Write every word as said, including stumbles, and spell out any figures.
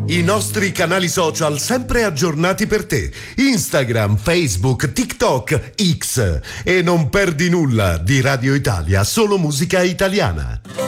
I nostri canali social sempre aggiornati per te. Instagram, Facebook, TikTok, X. E non perdi nulla di Radio Italia, solo musica italiana.